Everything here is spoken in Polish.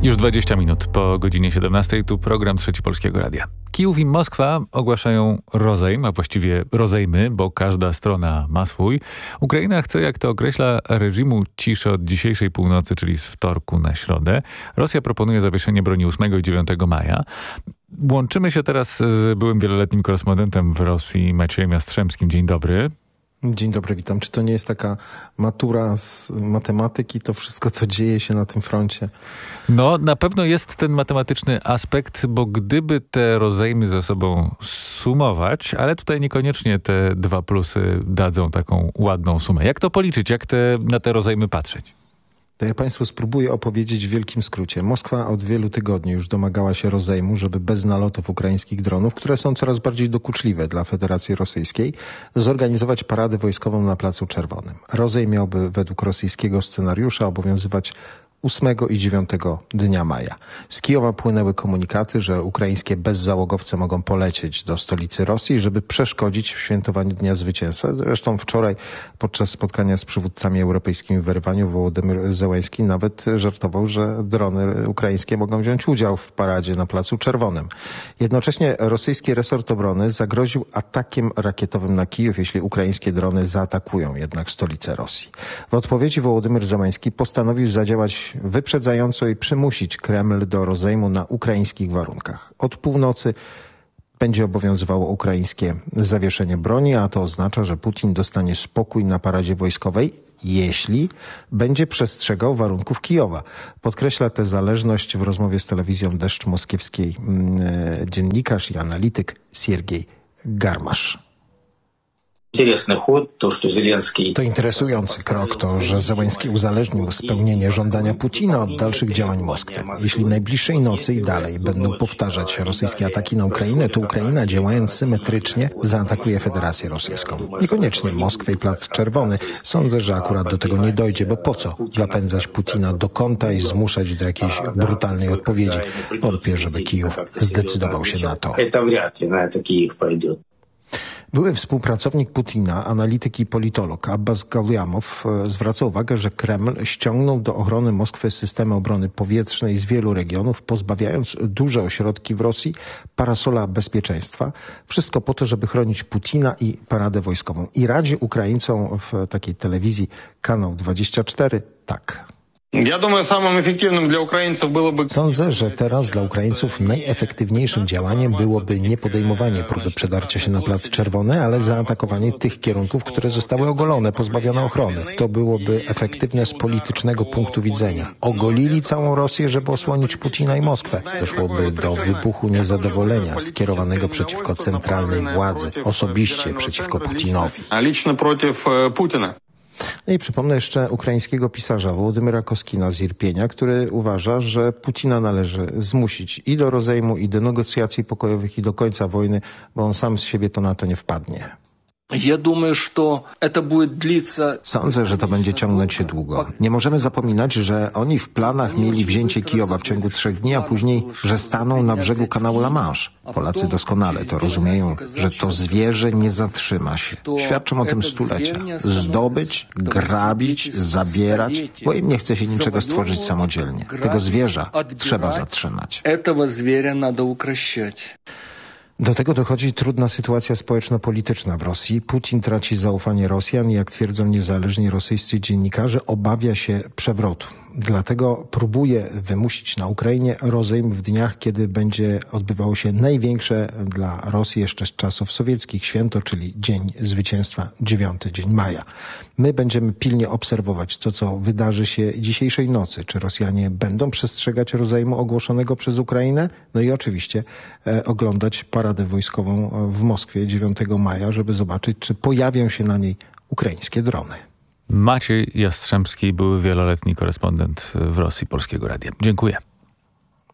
Już 20 minut po godzinie 17. Tu program Trzeci Polskiego Radia. Kijów i Moskwa ogłaszają rozejm, a właściwie rozejmy, bo każda strona ma swój. Ukraina chce, jak to określa, reżimu ciszy od dzisiejszej północy, czyli z wtorku na środę. Rosja proponuje zawieszenie broni 8 i 9 maja. Łączymy się teraz z byłym wieloletnim korespondentem w Rosji Maciejem Jastrzębskim. Dzień dobry. Dzień dobry, witam. Czy to nie jest taka matura z matematyki, to wszystko, co dzieje się na tym froncie? No, na pewno jest ten matematyczny aspekt, bo gdyby te rozejmy ze sobą sumować, ale tutaj niekoniecznie te dwa plusy dadzą taką ładną sumę. Jak to policzyć? Jak na te rozejmy patrzeć? To ja Państwu spróbuję opowiedzieć w wielkim skrócie. Moskwa od wielu tygodni już domagała się rozejmu, żeby bez nalotów ukraińskich dronów, które są coraz bardziej dokuczliwe dla Federacji Rosyjskiej, zorganizować paradę wojskową na Placu Czerwonym. Rozejm miałby według rosyjskiego scenariusza obowiązywać 8 i 9 dnia maja. Z Kijowa płynęły komunikaty, że ukraińskie bezzałogowce mogą polecieć do stolicy Rosji, żeby przeszkodzić w świętowaniu Dnia Zwycięstwa. Zresztą wczoraj podczas spotkania z przywódcami europejskimi w Erywaniu Wołodymyr Zełenski nawet żartował, że drony ukraińskie mogą wziąć udział w paradzie na Placu Czerwonym. Jednocześnie rosyjski resort obrony zagroził atakiem rakietowym na Kijów, jeśli ukraińskie drony zaatakują jednak stolicę Rosji. W odpowiedzi Wołodymyr Zełenski postanowił zadziałać wyprzedzająco i przymusić Kreml do rozejmu na ukraińskich warunkach. Od północy będzie obowiązywało ukraińskie zawieszenie broni, a to oznacza, że Putin dostanie spokój na paradzie wojskowej, jeśli będzie przestrzegał warunków Kijowa. Podkreśla tę zależność w rozmowie z telewizją Deszcz Moskiewskiej dziennikarz i analityk Siergiej Garmasz. To interesujący krok to, że Zełenski uzależnił spełnienie żądania Putina od dalszych działań Moskwy. Jeśli najbliższej nocy i dalej będą powtarzać rosyjskie ataki na Ukrainę, to Ukraina, działając symetrycznie, zaatakuje Federację Rosyjską. Niekoniecznie Moskwę i Plac Czerwony. Sądzę, że akurat do tego nie dojdzie, bo po co zapędzać Putina do kąta i zmuszać do jakiejś brutalnej odpowiedzi? Wątpię, żeby Kijów zdecydował się na to. Były współpracownik Putina, analityk i politolog Abbas Galyamow zwraca uwagę, że Kreml ściągnął do ochrony Moskwy systemy obrony powietrznej z wielu regionów, pozbawiając duże ośrodki w Rosji parasola bezpieczeństwa. Wszystko po to, żeby chronić Putina i paradę wojskową. I radzi Ukraińcom w takiej telewizji Kanał 24 tak. Sądzę, że teraz dla Ukraińców najefektywniejszym działaniem byłoby nie podejmowanie próby przedarcia się na Plac Czerwony, ale zaatakowanie tych kierunków, które zostały ogolone, pozbawione ochrony. To byłoby efektywne z politycznego punktu widzenia. Ogolili całą Rosję, żeby osłonić Putina i Moskwę. Doszłoby do wybuchu niezadowolenia skierowanego przeciwko centralnej władzy, osobiście przeciwko Putinowi. No i przypomnę jeszcze ukraińskiego pisarza Wołodymyra Koskina z Irpienia, który uważa, że Putina należy zmusić i do rozejmu, i do negocjacji pokojowych, i do końca wojny, bo on sam z siebie to na to nie wpadnie. Sądzę, że to będzie ciągnąć się długo. Nie możemy zapominać, że oni w planach mieli wzięcie Kijowa w ciągu 3 dni, a później, że staną na brzegu kanału La Manche. Polacy doskonale to rozumieją, że to zwierzę nie zatrzyma się. Świadczą o tym stulecia. Zdobyć, grabić, zabierać, bo im nie chce się niczego stworzyć samodzielnie. Tego zwierza trzeba zatrzymać. Do tego dochodzi trudna sytuacja społeczno-polityczna w Rosji. Putin traci zaufanie Rosjan i, jak twierdzą niezależni rosyjscy dziennikarze, obawia się przewrotu. Dlatego próbuje wymusić na Ukrainie rozejm w dniach, kiedy będzie odbywało się największe dla Rosji jeszcze z czasów sowieckich święto, czyli Dzień Zwycięstwa, 9 dzień maja. My będziemy pilnie obserwować to, co wydarzy się dzisiejszej nocy. Czy Rosjanie będą przestrzegać rozejmu ogłoszonego przez Ukrainę? No i oczywiście oglądać paradę wojskową w Moskwie 9 maja, żeby zobaczyć, czy pojawią się na niej ukraińskie drony. Maciej Jastrzębski, były wieloletni korespondent w Rosji Polskiego Radia. Dziękuję.